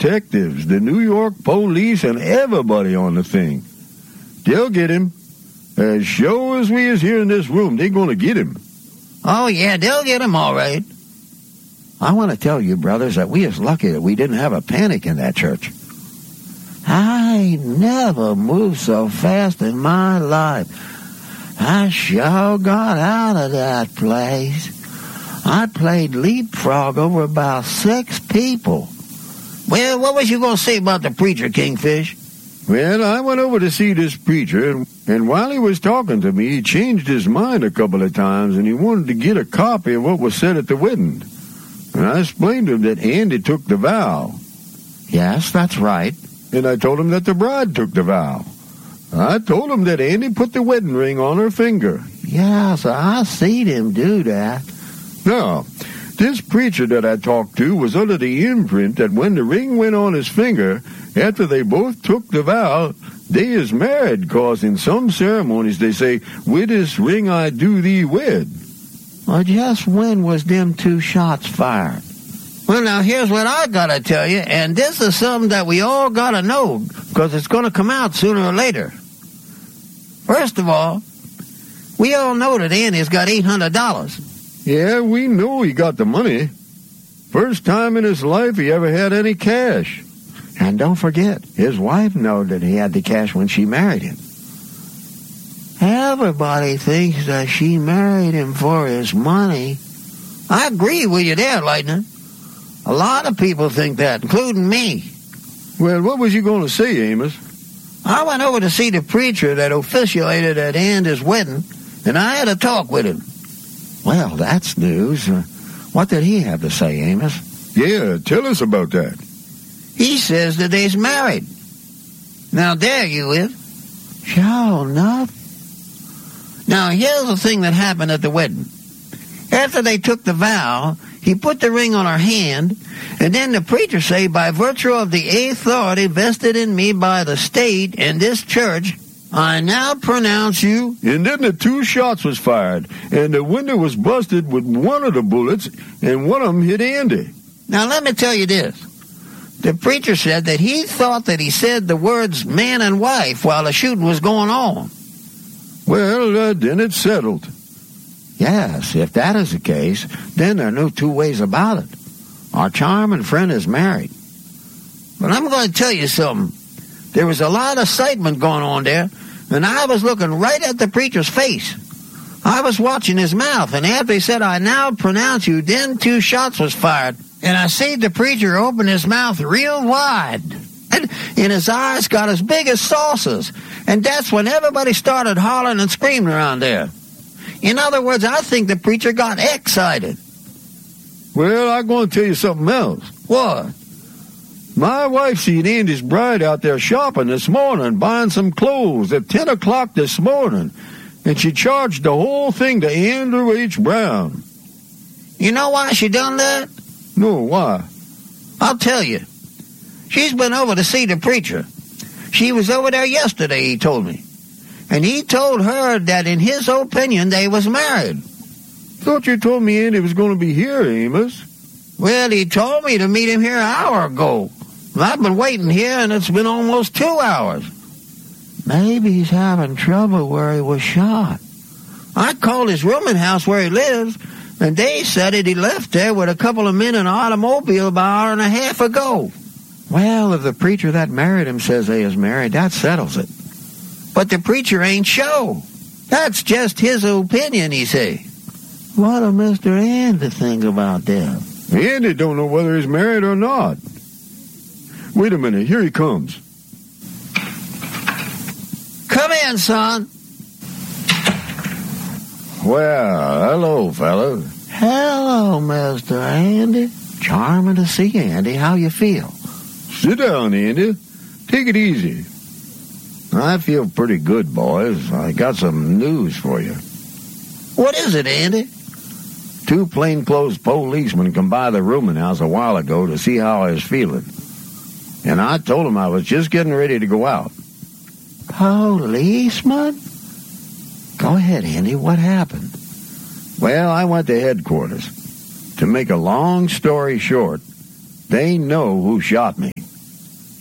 detectives, the New York police, and everybody on the thing. They'll get him. As sure as we is here in this room, they're going to get him. Oh, yeah, they'll get him all right. I want to tell you, brothers, that we is lucky that we didn't have a panic in that church. I never moved so fast in my life. I sure got out of that place. I played leapfrog over about 6 people. Well, what was you going to say about the preacher, Kingfish? Well, I went over to see this preacher, and while he was talking to me, he changed his mind a couple of times, and he wanted to get a copy of what was said at the wedding. And I explained to him that Andy took the vow. Yes, that's right. And I told him that the bride took the vow. I told him that Andy put the wedding ring on her finger. Yes, I seen him do that. Now, this preacher that I talked to was under the imprint that when the ring went on his finger, after they both took the vow, they is married, 'cause in some ceremonies they say, "With this ring I do thee wed." Well, just when was them 2 shots fired? Well, now, here's what I gotta tell you, and this is something that we all gotta know, because it's gonna come out sooner or later. First of all, we all know that Andy's got $800. Yeah, we know he got the money. First time in his life he ever had any cash. And don't forget, his wife knowed that he had the cash when she married him. Everybody thinks that she married him for his money. I agree with you there, Lightning. A lot of people think that, including me. Well, what was you going to say, Amos? I went over to see the preacher that officiated at Andy's wedding, and I had a talk with him. Well, that's news. What did he have to say, Amos? Yeah, tell us about that. He says that they's married. Now, there you is. Sure enough. Now, here's the thing that happened at the wedding. After they took the vow, he put the ring on her hand, and then the preacher say, by virtue of the authority vested in me by the state and this church, I now pronounce you... And then the 2 shots was fired, and the window was busted with one of the bullets, and one of them hit Andy. Now, let me tell you this. The preacher said that he thought that he said the words man and wife while the shooting was going on. Well, then it's settled. Yes, if that is the case, then there are no 2 ways about it. Our charming friend is married. But I'm going to tell you something. There was a lot of excitement going on there, and I was looking right at the preacher's face. I was watching his mouth, and after he said, I now pronounce you, then 2 shots was fired, and I see the preacher open his mouth real wide, and his eyes got as big as saucers, and that's when everybody started hollering and screaming around there. In other words, I think the preacher got excited. Well, I'm going to tell you something else. What? My wife seen Andy's bride out there shopping this morning, buying some clothes at 10 o'clock this morning, and she charged the whole thing to Andrew H. Brown. You know why she done that? No, why? I'll tell you. She's been over to see the preacher. She was over there yesterday, he told me. And he told her that in his opinion they was married. Thought you told me Andy was going to be here, Amos. Well, he told me to meet him here an hour ago. I've been waiting here, and it's been almost 2 hours. Maybe he's having trouble where he was shot. I called his rooming house where he lives, and they said that he left there with a couple of men in an automobile about an hour and a half ago. Well, if the preacher that married him says they is married, that settles it. But the preacher ain't show. That's just his opinion, he say. What do Mr. Andy think about that? Andy don't know whether he's married or not. Wait a minute, here he comes. Come in, son. Well, hello, fella. Hello, Mr. Andy. Charming to see you, Andy. How you feel? Sit down, Andy. Take it easy. I feel pretty good, boys. I got some news for you. What is it, Andy? 2 plainclothes policemen come by the rooming house a while ago to see how I was feeling. And I told them I was just getting ready to go out. Policeman? Go ahead, Andy. What happened? Well, I went to headquarters. To make a long story short, they know who shot me.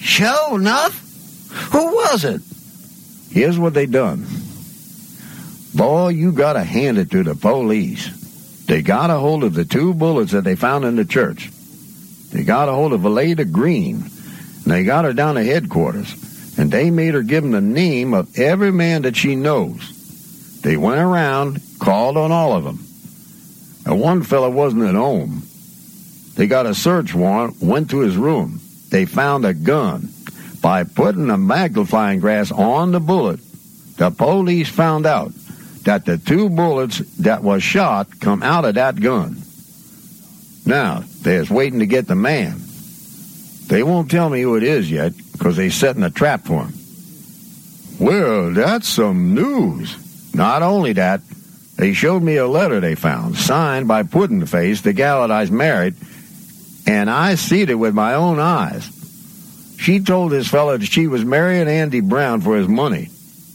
Sure enough. Who was it? Here's what they done. Boy, you gotta hand it to the police. They got a hold of the 2 bullets that they found in the church. They got a hold of Valeda Green, and they got her down to headquarters, and they made her give them the name of every man that she knows. They went around, called on all of them. And one fella wasn't at home. They got a search warrant, went to his room. They found a gun. By putting a magnifying glass on the bullet, the police found out that the 2 bullets that was shot come out of that gun. Now, they're just waiting to get the man. They won't tell me who it is yet, because they're setting a trap for him. Well, that's some news. Not only that, they showed me a letter they found, signed by Puddinface, the gal that I married, and I seen it with my own eyes. She told this fella that she was marrying Andy Brown for his money.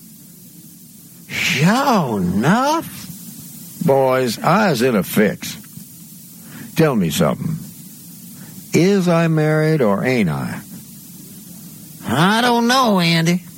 Sure enough. Boys, I was in a fix. Tell me something. Is I married or ain't I? I don't know, Andy.